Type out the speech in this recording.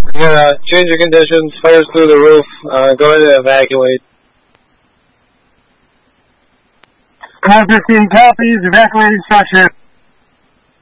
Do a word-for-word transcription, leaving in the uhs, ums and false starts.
Yeah, change of conditions, fires through the roof, uh, go ahead and evacuate. Ground fifteen copies, evacuating structure.